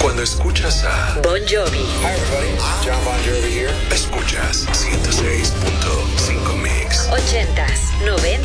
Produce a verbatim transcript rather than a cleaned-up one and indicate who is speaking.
Speaker 1: Cuando escuchas a
Speaker 2: Bon Jovi.
Speaker 3: Hi everybody, John Bon Jovi here.
Speaker 1: Escuchas ciento seis punto cinco Mix.
Speaker 2: Ochentas, noventas.